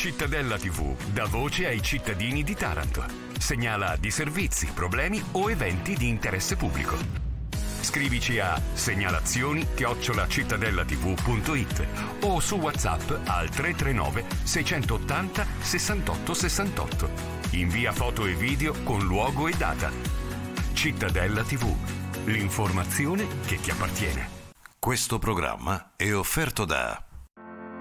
Cittadella TV dà voce ai cittadini di Taranto. Segnala disservizi, problemi o eventi di interesse pubblico. Scrivici a segnalazioni@cittadellatv.it o su WhatsApp al 339 680 68 68. Invia foto e video con luogo e data. Cittadella TV, l'informazione che ti appartiene. Questo programma è offerto da